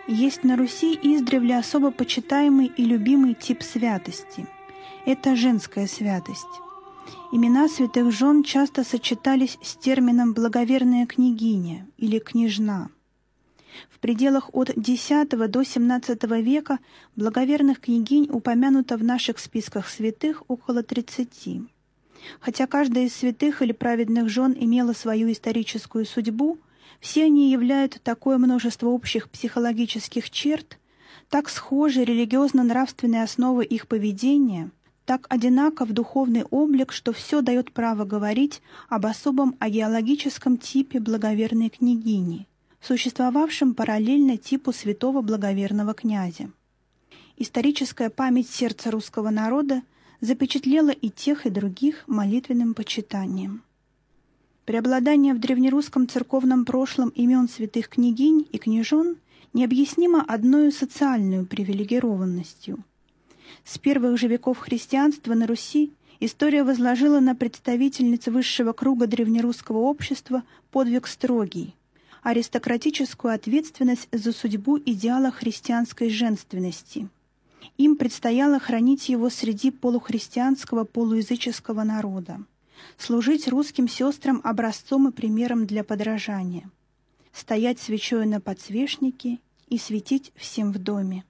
Есть на Руси издревле особо почитаемый и любимый тип святости. Это женская святость. Имена святых жен часто сочетались с термином «благоверная княгиня» или «княжна». В пределах от X до XVII века благоверных княгинь упомянуто в наших списках святых около 30. Хотя каждая из святых или праведных жен имела свою историческую судьбу, все они являют такое множество общих психологических черт, так схожи религиозно-нравственные основы их поведения, так одинаков духовный облик, что все дает право говорить об особом агеологическом типе благоверной княгини, существовавшем параллельно типу святого благоверного князя. Историческая память сердца русского народа запечатлела и тех, и других молитвенным почитанием. Преобладание в древнерусском церковном прошлом имен святых княгинь и княжон необъяснимо одной социальной привилегированностью. С первых же веков христианства на Руси история возложила на представительниц высшего круга древнерусского общества подвиг строгий, аристократическую ответственность за судьбу идеала христианской женственности. Им предстояло хранить его среди полухристианского, полуязыческого народа, служить русским сестрам образцом и примером для подражания, стоять свечой на подсвечнике и светить всем в доме.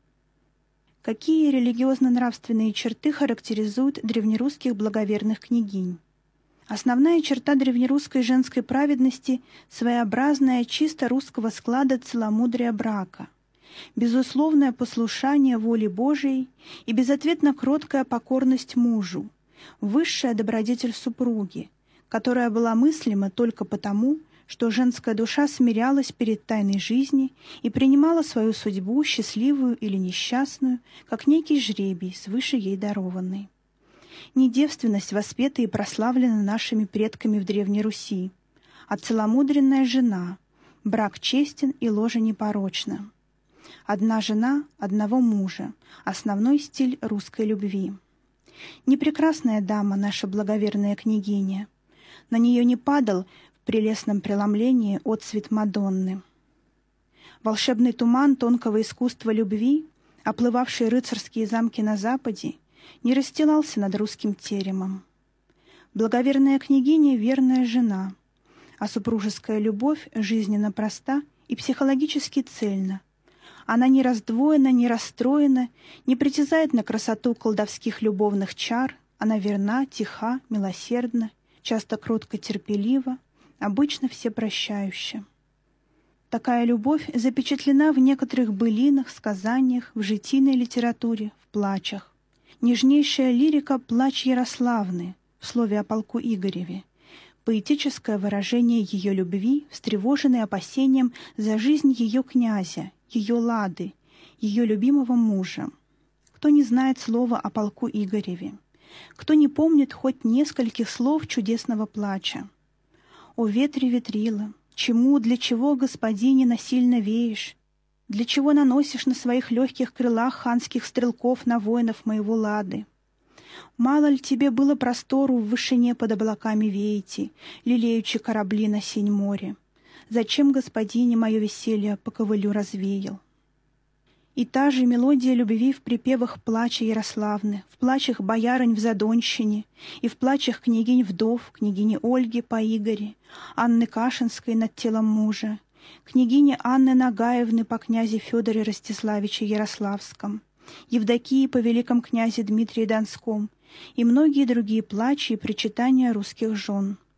Какие религиозно-нравственные черты характеризуют древнерусских благоверных княгинь? Основная черта древнерусской женской праведности – своеобразная, чисто русского склада целомудрия брака, безусловное послушание воле Божией и безответно кроткая покорность мужу, высшая добродетель супруги, которая была мыслима только потому, что женская душа смирялась перед тайной жизни и принимала свою судьбу, счастливую или несчастную, как некий жребий, свыше ей дарованный. Не девственность воспета и прославлена нашими предками в Древней Руси, а целомудренная жена, брак честен и ложа непорочна. Одна жена, одного мужа – основной стиль русской любви. Не прекрасная дама, наша благоверная княгиня. На нее не падал в прелестном преломлении отцвет Мадонны. Волшебный туман тонкого искусства любви, оплывавший рыцарские замки на западе, не расстилался над русским теремом. Благоверная княгиня – верная жена, а супружеская любовь жизненно проста и психологически цельна. Она не раздвоена, не расстроена, не притязает на красоту колдовских любовных чар, она верна, тиха, милосердна, часто кротко терпелива, обычно всепрощающая. Такая любовь запечатлена в некоторых былинах, сказаниях, в житийной литературе, в плачах. Нежнейшая лирика «Плач Ярославны» в слове о полку Игореве, поэтическое выражение ее любви, встревоженное опасением за жизнь ее князя, ее Лады, ее любимого мужа. Кто не знает слова о полку Игореве? Кто не помнит хоть нескольких слов чудесного плача? «О ветре ветрила, чему, для чего, господине, насильно веешь? Для чего наносишь на своих легких крылах ханских стрелков на воинов моего Лады? Мало ли тебе было простору в вышине под облаками веяти, лелеючи корабли на синь море? Зачем, господине, мое веселье по ковылю развеял?» И та же мелодия любви в припевах плача Ярославны, в плачах боярынь в Задонщине и в плачах княгинь-вдов, княгини Ольги по Игоре, Анны Кашинской над телом мужа, княгини Анны Нагаевны по князе Федоре Ростиславиче Ярославском, Евдокии по великом князе Дмитрии Донском и многие другие плачи и причитания русских жен.